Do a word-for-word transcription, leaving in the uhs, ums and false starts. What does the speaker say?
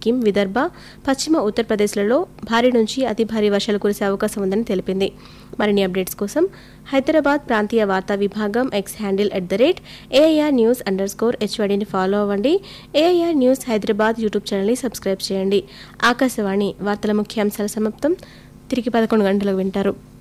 సిక్కిం, విదర్భ, పశ్చిమ ఉత్తరప్రదేశ్లలో భారీ నుంచి అతి భారీ వర్షాలు కురిసే అవకాశం ఉందని తెలిపింది. మరిన్ని అప్డేట్స్ కోసం హైదరాబాద్ ప్రాంతీయ వార్తా విభాగం X handle at the rate AIR news under score హెచ్వైడీని follow అవ్వండి. ఏఐఆర్ న్యూస్ హైదరాబాద్ యూట్యూబ్ ఛానల్ని సబ్స్క్రైబ్ చేయండి. ఆకాశవాణి వార్తల ముఖ్యాంశాల సమాప్తం. తిరిగి పదకొండు గంటలకు వింటారు.